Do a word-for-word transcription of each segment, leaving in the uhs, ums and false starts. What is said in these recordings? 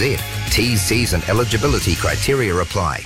z. T's, C's and eligibility criteria apply.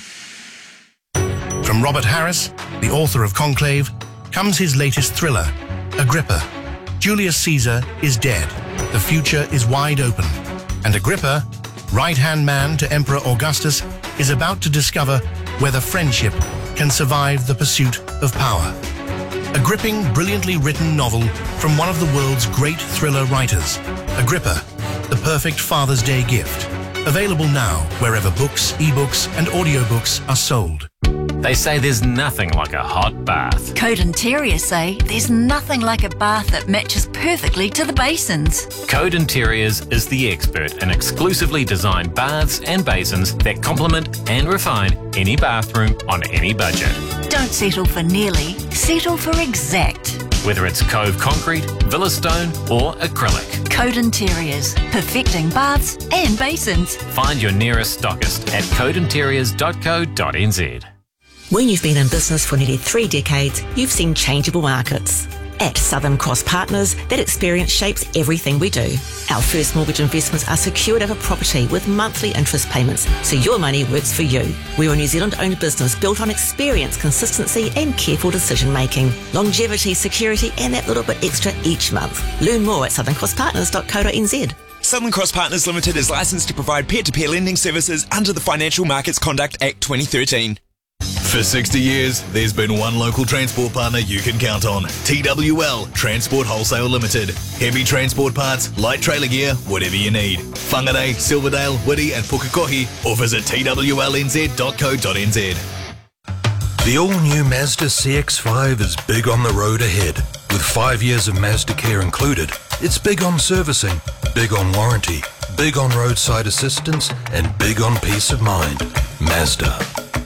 From Robert Harris, the author of Conclave, comes his latest thriller, Agrippa. Julius Caesar is dead. The future is wide open. And Agrippa, right-hand man to Emperor Augustus, is about to discover whether friendship can survive the pursuit of power. A gripping, brilliantly written novel from one of the world's great thriller writers. Agrippa, the perfect Father's Day gift. Available now wherever books, ebooks and audiobooks are sold. They say there's nothing like a hot bath. Code Interior say there's nothing like a bath that matches perfectly to the basins. Code Interiors is the expert in exclusively designed baths and basins that complement and refine any bathroom on any budget. Don't settle for nearly, settle for exact. Whether it's Cove Concrete, Villa Stone or acrylic. Code Interiors, perfecting baths and basins. Find your nearest stockist at code interiors dot co dot n z. When you've been in business for nearly three decades, you've seen changeable markets. At Southern Cross Partners, that experience shapes everything we do. Our first mortgage investments are secured over property with monthly interest payments, so your money works for you. We're a New Zealand-owned business built on experience, consistency and careful decision-making. Longevity, security and that little bit extra each month. Learn more at southern cross partners dot co dot n z. Southern Cross Partners Limited is licensed to provide peer-to-peer lending services under the Financial Markets Conduct Act twenty thirteen. For sixty years, there's been one local transport partner you can count on. T W L Transport Wholesale Limited. Heavy transport parts, light trailer gear, whatever you need. Whangarei, Silverdale, Whitty and Pukekohe, or visit t w l n z dot co dot n z. The all-new Mazda C X five is big on the road ahead. With five years of Mazda Care included, it's big on servicing, big on warranty, big on roadside assistance, and big on peace of mind. Mazda.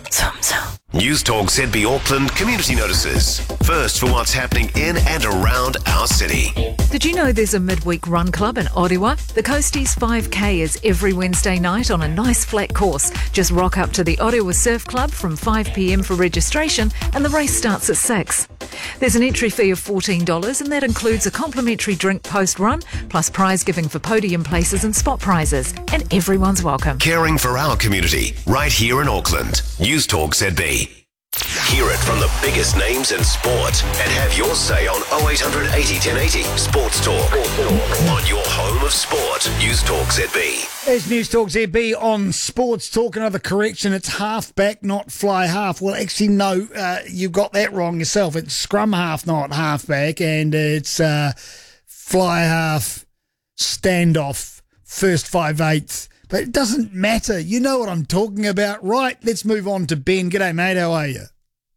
News Talk Z B Auckland community notices. First for what's happening in and around our city. Did you know there's a midweek run club in Orewa? The Coasties five K is every Wednesday night on a nice flat course. Just rock up to the Orewa Surf Club from five p m for registration and the race starts at six. There's an entry fee of fourteen dollars and that includes a complimentary drink post-run plus prize giving for podium places and spot prizes. And everyone's welcome. Caring for our community right here in Auckland. News Talk Z B. Hear it from the biggest names in sport and have your say on oh eight hundred eighty ten eighty Sports Talk. On your home of sport, News Talk Z B. It's News Talk Z B on Sports Talk. Another correction, it's half back, not fly half. Well, actually, no, uh, you got that wrong yourself. It's scrum half, not half back, and it's uh, fly half, standoff, first five eighths. But it doesn't matter. You know what I'm talking about, right? Let's move on to Ben. G'day, mate. How are you?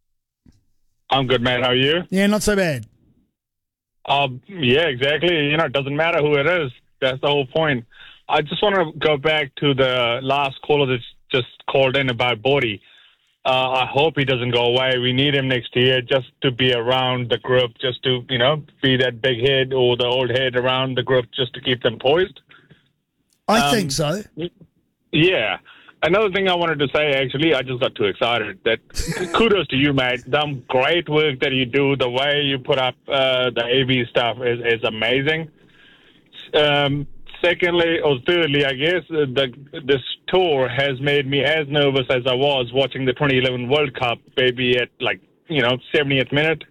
I'm good, mate. How are you? Yeah, not so bad. Um, yeah, exactly. You know, it doesn't matter who it is. That's the whole point. I just want to go back to the last caller that just called in about Bodie. Uh, I hope he doesn't go away. We need him next year just to be around the group, just to, you know, be that big head or the old head around the group just to keep them poised. I Um, think so. Yeah. Another thing I wanted to say, actually, I just got too excited. That kudos to you, mate. The great work that you do, the way you put up uh, the A V stuff is, is amazing. Um, secondly, or thirdly, I guess, uh, the, this tour has made me as nervous as I was watching the twenty eleven World Cup, maybe at, like, you know, seventieth minute.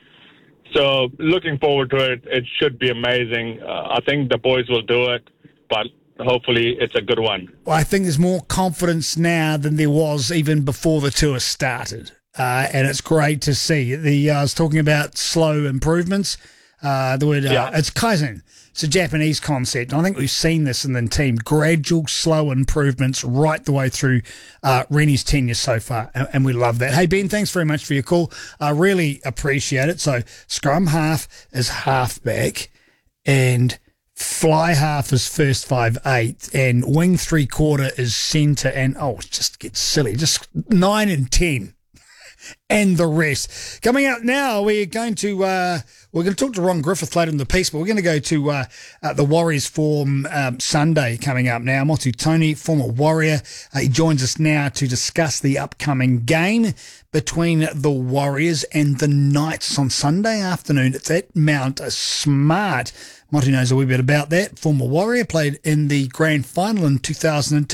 So looking forward to it. It should be amazing. Uh, I think the boys will do it, but hopefully it's a good one. Well, I think there's more confidence now than there was even before the tour started. Uh, and it's great to see. The uh, I was talking about slow improvements. Uh, the word, uh, Yeah. it's kaizen. It's a Japanese concept. And I think we've seen this in the team. Gradual, slow improvements right the way through uh, Rennie's tenure so far. And, and we love that. Hey, Ben, thanks very much for your call. I really appreciate it. So scrum half is half back and fly half is first five eight, and wing three quarter is centre, and oh, it just gets silly. Just nine and ten, and the rest. Coming out now, we're going to uh, we're going to talk to Ron Griffith later in the piece, but we're going to go to uh, uh, the Warriors Form um, Sunday coming up now. Motu Tony, former Warrior, uh, he joins us now to discuss the upcoming game between the Warriors and the Knights on Sunday afternoon. It's at Mount Smart. Monty knows a wee bit about that. Former Warrior, played in the grand final in two thousand two.